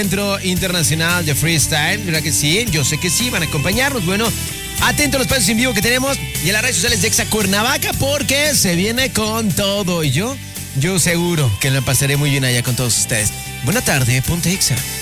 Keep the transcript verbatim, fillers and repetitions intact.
Encuentro internacional de freestyle, ¿verdad que sí? Yo sé que sí, van a acompañarnos. Bueno, atento a los pasos en vivo que tenemos y a las redes sociales de Exa Cuernavaca porque se viene con todo. Y yo, yo seguro que la pasaré muy bien allá con todos ustedes. Buena tarde, ponte Exa.